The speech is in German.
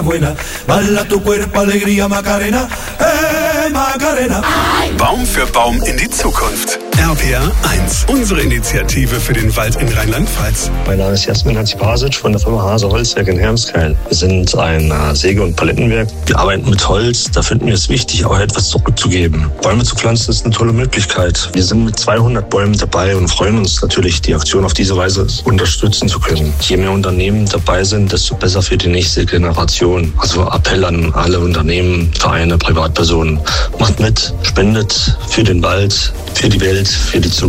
Buena, bala tu cuerpo, alegría, Macarena, Macarena. Baum für Baum in die Zukunft. RPR 1, unsere Initiative für den Wald in Rheinland-Pfalz. Mein Name ist Jasmin Hatzipasic von der Firma Hase Holzwerk in Hermskeil. Wir sind ein Säge- und Palettenwerk. Wir arbeiten mit Holz. Da finden wir es wichtig, auch etwas zurückzugeben. Bäume zu pflanzen ist eine tolle Möglichkeit. Wir sind mit 200 Bäumen dabei und freuen uns natürlich, die Aktion auf diese Weise unterstützen zu können. Je mehr Unternehmen dabei sind, desto besser für die nächste Generation. Also Appell an alle Unternehmen, Vereine, Privatpersonen. Macht mit, spendet für den Wald, für die Welt, für die Zukunft.